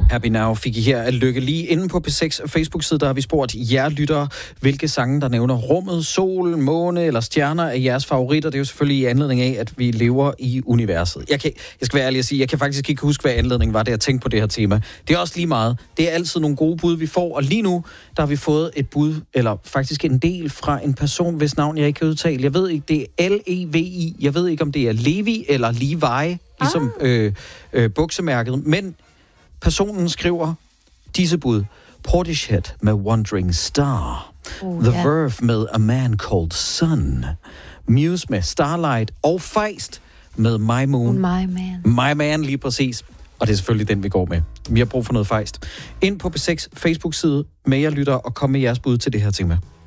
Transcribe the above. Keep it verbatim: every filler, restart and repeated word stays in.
Happy Now fik I her af Lykke Li. Inde på P seks Facebook-side, der har vi spurgt jer lyttere, hvilke sange, der nævner rummet, sol, måne eller stjerner er jeres favoritter. Det er jo selvfølgelig i anledning af, at vi lever i universet. Jeg, kan, jeg skal være ærlig at sige, jeg kan faktisk ikke huske, hvad anledningen var, det at tænke på det her tema. Det er også lige meget. Det er altid nogle gode bud, vi får, og lige nu, der har vi fået et bud, eller faktisk en del fra en person, hvis navn jeg ikke kan udtale. Jeg ved ikke, det er L E V I. Jeg ved ikke, om det er Levi eller Levi, ligesom ah. øh, øh, buksemærket, men personen skriver disse bud. Portishead med Wandering Star. Uh, The yeah. Verve med A Man Called Sun. Muse med Starlight. Og Feist med My Moon. My Man. My Man, lige præcis. Og det er selvfølgelig den, vi går med. Vi har brug for noget Feist. Ind på P seks Facebook-side med jer lytter og kom med jeres bud til det her tema.